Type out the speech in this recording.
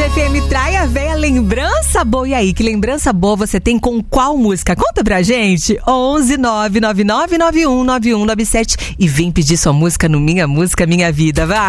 FM Praia Véia, lembrança boa. E aí, que lembrança boa você tem com qual música? Conta pra gente. 11 999919197 e vem pedir sua música no Minha Música Minha Vida, vai.